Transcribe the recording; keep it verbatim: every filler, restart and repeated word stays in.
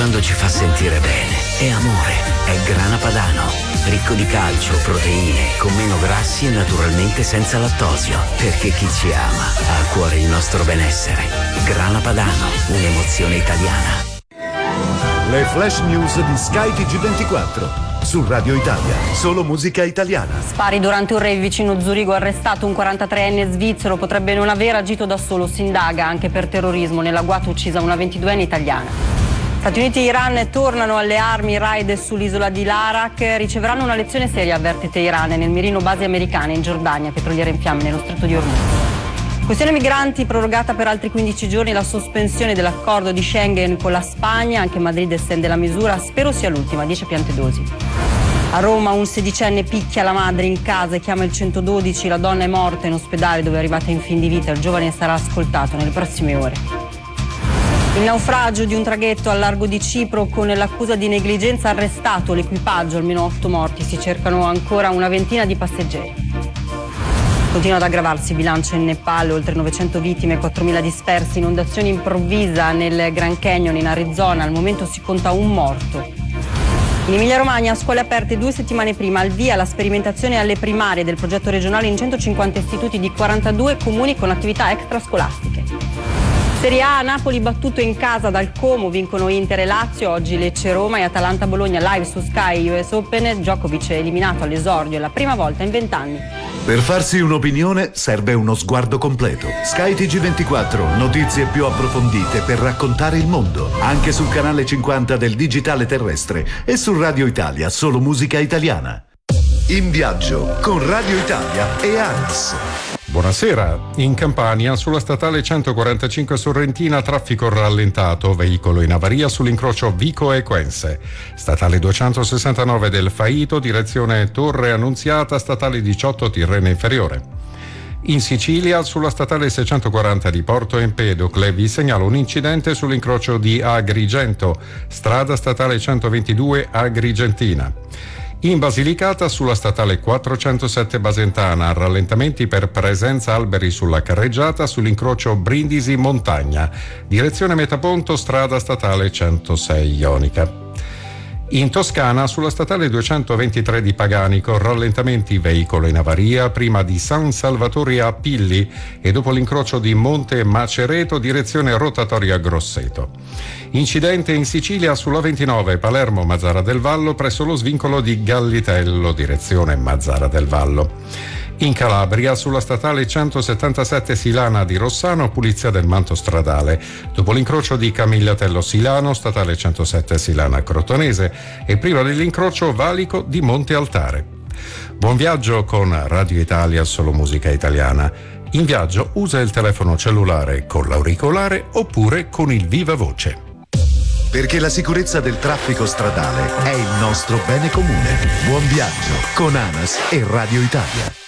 quando ci fa sentire bene. È amore, è Grana Padano. Ricco di calcio, proteine, con meno grassi e naturalmente senza lattosio. Perché chi ci ama ha a cuore il nostro benessere. Grana Padano, un'emozione italiana. Le flash news di Sky T G ventiquattro. Su Radio Italia, solo musica italiana. Spari durante un rave vicino Zurigo, arrestato un quarantatreenne svizzero, potrebbe non aver agito da solo, si indaga anche per terrorismo, nell'agguato uccisa una ventiduenne italiana. Stati Uniti e Iran tornano alle armi, raid sull'isola di Larak, riceveranno una lezione seria, avverte Teheran, nel mirino basi americane in Giordania, petroliera in fiamme nello stretto di Hormuz. Questione migranti, prorogata per altri quindici giorni la sospensione dell'accordo di Schengen con la Spagna, anche Madrid estende la misura, spero sia l'ultima, dice Piantedosi. A Roma un sedicenne picchia la madre in casa e chiama il centododici, la donna è morta in ospedale dove è arrivata in fin di vita, il giovane sarà ascoltato nelle prossime ore. Il naufragio di un traghetto al largo di Cipro con l'accusa di negligenza, arrestato l'equipaggio, almeno otto morti, si cercano ancora una ventina di passeggeri. Continua ad aggravarsi il bilancio in Nepal, oltre novecento vittime, quattromila dispersi, inondazione improvvisa nel Grand Canyon in Arizona, al momento si conta un morto. In Emilia Romagna, scuole aperte due settimane prima, al via la sperimentazione alle primarie del progetto regionale in centocinquanta istituti di quarantadue comuni con attività extrascolastiche. Serie A, Napoli battuto in casa dal Como, vincono Inter e Lazio, oggi Lecce Roma e Atalanta Bologna live su Sky U S Open, Djokovic è eliminato all'esordio, la prima volta in vent'anni. Per farsi un'opinione serve uno sguardo completo. Sky T G ventiquattro, notizie più approfondite per raccontare il mondo, anche sul canale cinquanta del digitale terrestre e su Radio Italia, solo musica italiana. In viaggio con Radio Italia e ANAS. Buonasera. In Campania, sulla statale centoquarantacinque Sorrentina, traffico rallentato, veicolo in avaria sull'incrocio Vico e Quense. Statale duecentosessantanove del Faito, direzione Torre Annunziata, statale diciotto Tirrene Inferiore. In Sicilia, sulla statale seicentoquaranta di Porto Empedocle, vi segnalo un incidente sull'incrocio di Agrigento, strada statale centoventidue Agrigentina. In Basilicata, sulla statale quattrocentosette Basentana, rallentamenti per presenza alberi sulla carreggiata sull'incrocio Brindisi Montagna, direzione Metaponto, strada statale centosei Ionica. In Toscana, sulla statale duecentoventitré di Paganico, rallentamenti, veicolo in avaria prima di San Salvatore a Pilli e dopo l'incrocio di Monte Macereto, direzione rotatoria Grosseto. Incidente in Sicilia sulla ventinove Palermo-Mazzara del Vallo presso lo svincolo di Gallitello, direzione Mazzara del Vallo. In Calabria, sulla statale centosettantasette Silana di Rossano, pulizia del manto stradale. Dopo l'incrocio di Camigliatello Silano, statale centosette Silana Crotonese e prima dell'incrocio valico di Monte Altare. Buon viaggio con Radio Italia, solo musica italiana. In viaggio usa il telefono cellulare con l'auricolare oppure con il viva voce. Perché la sicurezza del traffico stradale è il nostro bene comune. Buon viaggio con ANAS e Radio Italia.